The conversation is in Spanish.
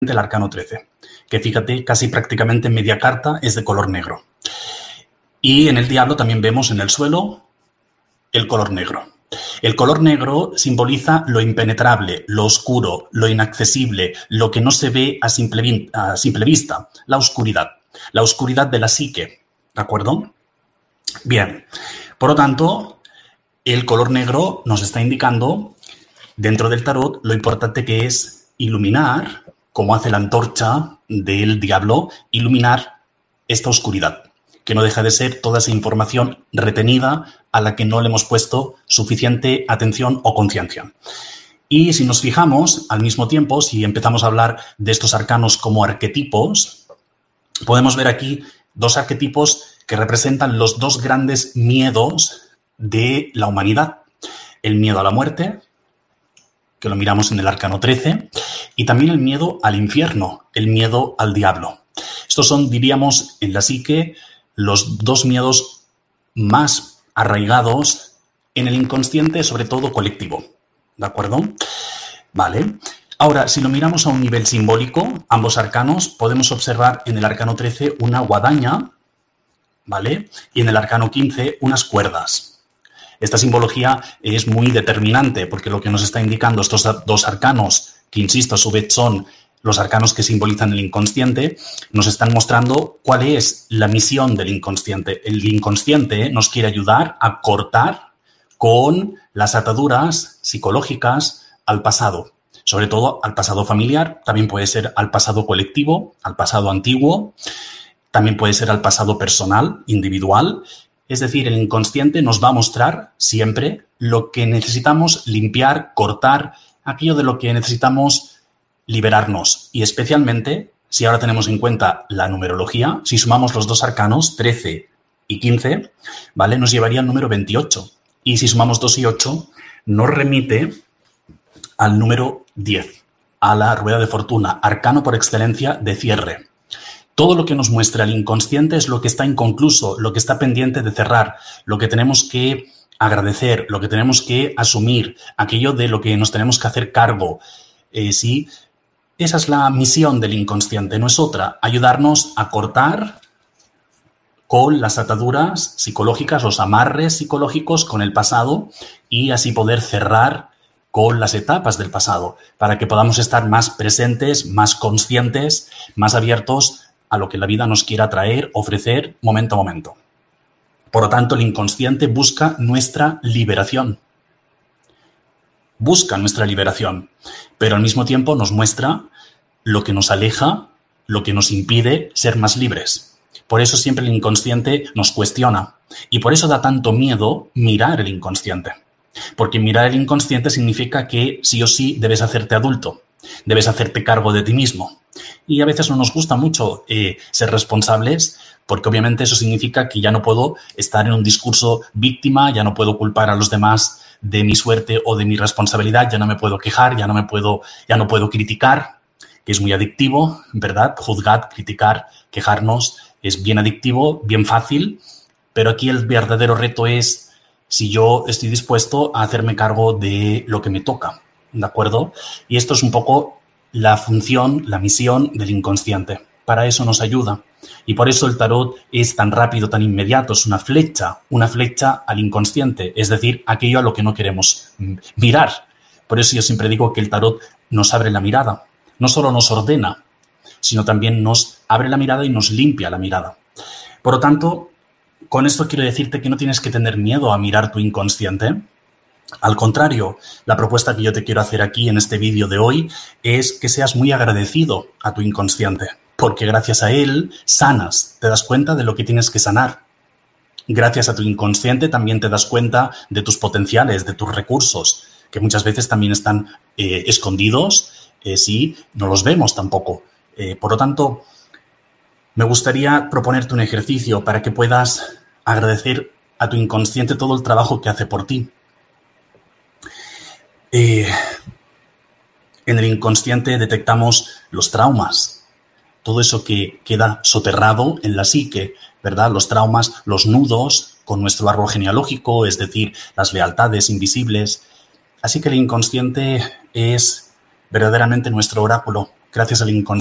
el arcano 13, que fíjate, casi prácticamente media carta es de color negro. Y en el diablo también vemos en el suelo el color negro. El color negro simboliza lo impenetrable, lo oscuro, lo inaccesible, lo que no se ve a simple vista, la oscuridad de la psique, ¿de acuerdo? Bien, por lo tanto, el color negro nos está indicando, dentro del tarot, lo importante que es iluminar, como hace la antorcha del diablo, iluminar esta oscuridad, que no deja de ser toda esa información retenida a la que no le hemos puesto suficiente atención o conciencia. Y si nos fijamos, al mismo tiempo, si empezamos a hablar de estos arcanos como arquetipos, podemos ver aquí dos arquetipos que representan los dos grandes miedos de la humanidad. El miedo a la muerte, que lo miramos en el arcano 13, y también el miedo al infierno, el miedo al diablo. Estos son, diríamos, en la psique, los dos miedos más arraigados en el inconsciente, sobre todo colectivo. ¿De acuerdo? Vale. Ahora, si lo miramos a un nivel simbólico, ambos arcanos, podemos observar en el arcano 13 una guadaña, ¿vale? Y en el arcano 15 unas cuerdas. Esta simbología es muy determinante porque lo que nos está indicando estos dos arcanos, que insisto, a su vez son los arcanos que simbolizan el inconsciente, nos están mostrando cuál es la misión del inconsciente. El inconsciente nos quiere ayudar a cortar con las ataduras psicológicas al pasado, sobre todo al pasado familiar, también puede ser al pasado colectivo, al pasado antiguo, también puede ser al pasado personal, individual. Es decir, el inconsciente nos va a mostrar siempre lo que necesitamos limpiar, cortar, aquello de lo que necesitamos liberarnos. Y especialmente, si ahora tenemos en cuenta la numerología, si sumamos los dos arcanos, 13 y 15, ¿vale? Nos llevaría al número 28. Y si sumamos 2 y 8, nos remite al número 10, a la rueda de fortuna, arcano por excelencia de cierre. Todo lo que nos muestra el inconsciente es lo que está inconcluso, lo que está pendiente de cerrar, lo que tenemos que agradecer, lo que tenemos que asumir, aquello de lo que nos tenemos que hacer cargo. Sí, esa es la misión del inconsciente, no es otra, ayudarnos a cortar con las ataduras psicológicas, los amarres psicológicos con el pasado y así poder cerrar con las etapas del pasado, para que podamos estar más presentes, más conscientes, más abiertos a lo que la vida nos quiera traer, ofrecer momento a momento. Por lo tanto, el inconsciente busca nuestra liberación. Busca nuestra liberación, pero al mismo tiempo nos muestra lo que nos aleja, lo que nos impide ser más libres. Por eso siempre el inconsciente nos cuestiona y por eso da tanto miedo mirar el inconsciente. Porque mirar el inconsciente significa que sí o sí debes hacerte adulto, debes hacerte cargo de ti mismo. Y a veces no nos gusta mucho ser responsables porque obviamente eso significa que ya no puedo estar en un discurso víctima, ya no puedo culpar a los demás de mi suerte o de mi responsabilidad, ya no me puedo quejar, ya no puedo criticar, que es muy adictivo, ¿verdad? Juzgar, criticar, quejarnos es bien adictivo, bien fácil, pero aquí el verdadero reto es si yo estoy dispuesto a hacerme cargo de lo que me toca, ¿de acuerdo? Y esto es un poco la función, la misión del inconsciente. Para eso nos ayuda. Y por eso el tarot es tan rápido, tan inmediato. Es una flecha al inconsciente, es decir, aquello a lo que no queremos mirar. Por eso yo siempre digo que el tarot nos abre la mirada. No solo nos ordena, sino también nos abre la mirada y nos limpia la mirada. Por lo tanto, con esto quiero decirte que no tienes que tener miedo a mirar tu inconsciente. Al contrario, la propuesta que yo te quiero hacer aquí en este vídeo de hoy es que seas muy agradecido a tu inconsciente, porque gracias a él sanas, te das cuenta de lo que tienes que sanar. Gracias a tu inconsciente también te das cuenta de tus potenciales, de tus recursos, que muchas veces también están escondidos, sí, no los vemos tampoco. Por lo tanto, me gustaría proponerte un ejercicio para que puedas agradecer a tu inconsciente todo el trabajo que hace por ti. En el inconsciente detectamos los traumas, todo eso que queda soterrado en la psique, ¿verdad? Los traumas, los nudos con nuestro árbol genealógico, es decir, las lealtades invisibles. Así que el inconsciente es verdaderamente nuestro oráculo. gracias al inconsciente.